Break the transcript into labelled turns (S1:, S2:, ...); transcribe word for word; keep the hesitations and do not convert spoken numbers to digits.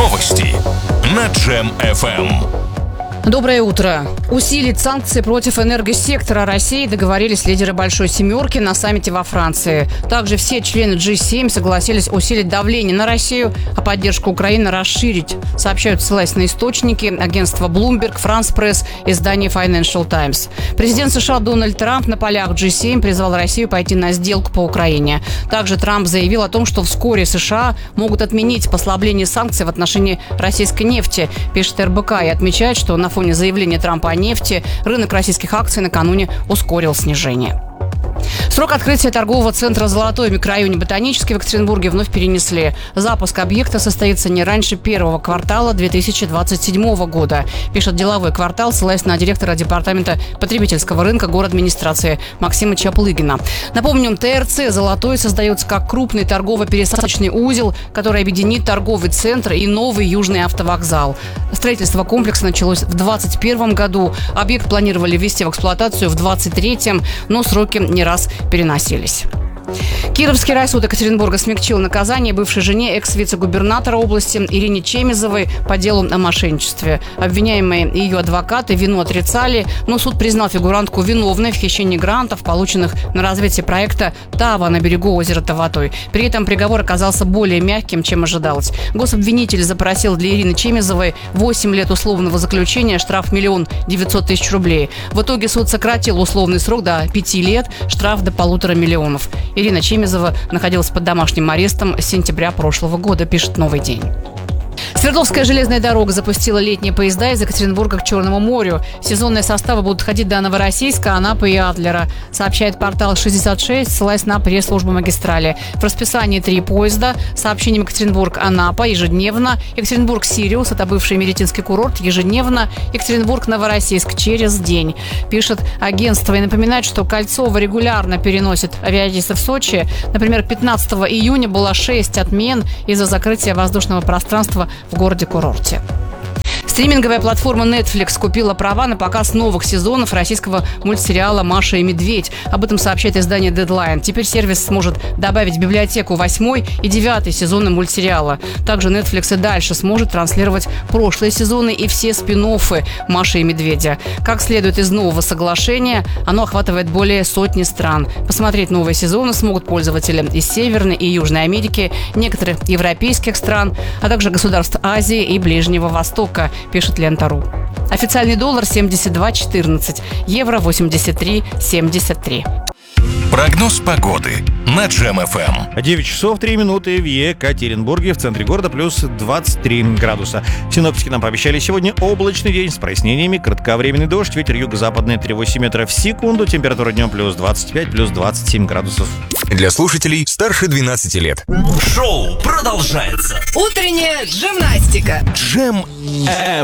S1: Новости на Джем эф эм.
S2: Доброе утро. Усилить санкции против энергосектора России договорились лидеры Большой Семерки на саммите во Франции. Также все члены джи семь согласились усилить давление на Россию, а поддержку Украины расширить, сообщают, ссылаясь на источники агентства Bloomberg, France Press, издание Financial Times. Президент США Дональд Трамп на полях джи семь призвал Россию пойти на сделку по Украине. Также Трамп заявил о том, что вскоре США могут отменить послабление санкций в отношении российской нефти, пишет эр бэ ка, и отмечает, что на На фоне заявления Трампа о нефти рынок российских акций накануне ускорил снижение. Срок открытия торгового центра «Золотой» в микрорайоне Ботанический в Екатеринбурге вновь перенесли. Запуск объекта состоится не раньше первого квартала две тысячи двадцать седьмого года, пишет «Деловой квартал», ссылаясь на директора департамента потребительского рынка город-администрации Максима Чаплыгина. Напомним, тэ эр цэ «Золотой» создается как крупный торгово-пересадочный узел, который объединит торговый центр и новый южный автовокзал. Строительство комплекса началось в двадцать первом году. Объект планировали ввести в эксплуатацию в двадцать третьем, но сроки не раз переносились. Кировский райсуд Екатеринбурга смягчил наказание бывшей жене экс-вице-губернатора области Ирине Чемизовой по делу о мошенничестве. Обвиняемые и ее адвокаты вину отрицали, но суд признал фигурантку виновной в хищении грантов, полученных на развитие проекта «Тава» на берегу озера Таватой. При этом приговор оказался более мягким, чем ожидалось. Гособвинитель запросил для Ирины Чемизовой восемь лет условного заключения, штраф миллион девятьсот тысяч рублей. В итоге суд сократил условный срок до пяти лет, штраф до полутора миллионов. Ирина Чемизова находилась под домашним арестом с сентября прошлого года, пишет «Новый день». Свердловская железная дорога запустила летние поезда из Екатеринбурга к Черному морю. Сезонные составы будут ходить до Новороссийска, Анапы и Адлера, сообщает портал шестьдесят шесть, ссылаясь на пресс-службу магистрали. В расписании три поезда с сообщением Екатеринбург-Анапа ежедневно, Екатеринбург-Сириус, это бывший Меретинский курорт, ежедневно, Екатеринбург-Новороссийск через день, пишет агентство. И напоминает, что Кольцово регулярно переносит авиарейсы в Сочи. Например, пятнадцатого июня было шесть отмен из-за закрытия воздушного пространства в городе-курорте. Стриминговая платформа Netflix купила права на показ новых сезонов российского мультсериала «Маша и Медведь». Об этом сообщает издание Deadline. Теперь сервис сможет добавить в библиотеку восьмой и девятый сезоны мультсериала. Также Netflix и дальше сможет транслировать прошлые сезоны и все спин-оффы «Маши и Медведя». Как следует из нового соглашения, оно охватывает более сотни стран. Посмотреть новые сезоны смогут пользователи из Северной и Южной Америки, некоторых европейских стран, а также государств Азии и Ближнего Востока, пишет Лента.ру. Официальный доллар семьдесят два четырнадцать, евро восемьдесят три семьдесят три.
S1: Прогноз погоды на Джем эф эм.
S3: девять часов три минуты в Екатеринбурге, в центре города плюс двадцать три градуса. Синоптики нам пообещали сегодня облачный день с прояснениями, кратковременный дождь, ветер юго-западный три целых восемь десятых метра в секунду, температура днем плюс двадцать пять, плюс двадцать семь градусов.
S1: Для слушателей старше двенадцати лет.
S4: Шоу продолжается.
S5: Утренняя гимнастика.
S1: Джем эф эм.